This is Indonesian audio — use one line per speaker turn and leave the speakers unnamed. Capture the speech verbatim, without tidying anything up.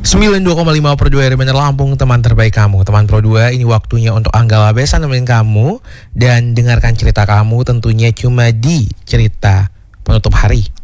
sembilan puluh dua koma lima per dua R M N Lampung, teman terbaik kamu. Teman Pro dua, ini waktunya untuk Anggala Besan nemenin kamu dan dengarkan cerita kamu tentunya cuma di cerita penutup hari.